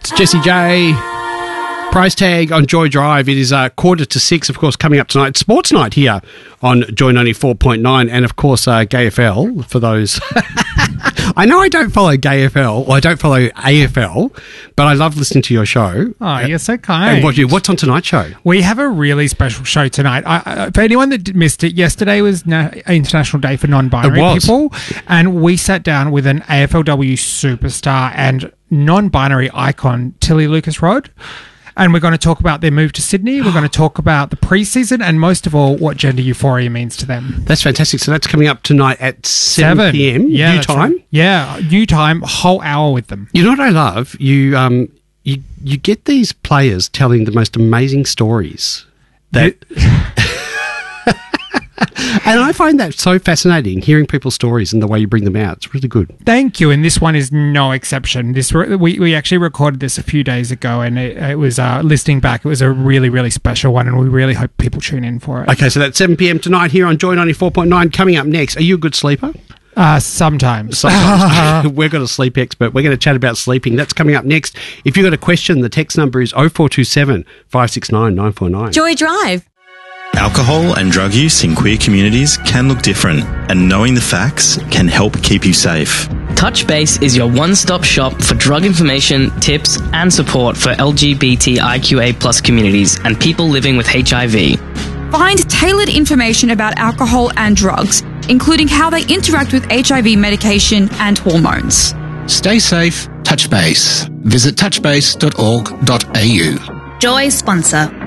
It's Jessie J. Price tag on Joy Drive. It is 5:45, of course, coming up tonight. Sports night here on Joy 94.9 and, of course, GayFL for those. I know I don't follow GayFL or I don't follow AFL, but I love listening to your show. Oh, you're so kind. And what's on tonight's show? We have a really special show tonight. For anyone that missed it, yesterday was International Day for Non-Binary people, and we sat down with an AFLW superstar and non-binary icon, Tilly Lucas-Rod. And we're going to talk about their move to Sydney. We're going to talk about the preseason and, most of all, what gender euphoria means to them. That's fantastic. So that's coming up tonight at 7 p.m. New time? Right. Yeah, new time, whole hour with them. You know what I love? You get these players telling the most amazing stories that... And I find that so fascinating, hearing people's stories and the way you bring them out. It's really good. Thank you. And this one is no exception. We actually recorded this a few days ago, and it was, listening back, it was a really, really special one, and we really hope people tune in for it. Okay, so that's 7 p.m. tonight here on Joy 94.9. Coming up next, are you a good sleeper? Sometimes. We've got a sleep expert. We're going to chat about sleeping. That's coming up next. If you've got a question, the text number is 0427 569 949. Joy Drive. Alcohol and drug use in queer communities can look different, and knowing the facts can help keep you safe. Touchbase is your one-stop shop for drug information, tips, and support for LGBTIQA+ communities and people living with HIV. Find tailored information about alcohol and drugs, including how they interact with HIV medication and hormones. Stay safe, Touchbase. Visit touchbase.org.au. Joy sponsor.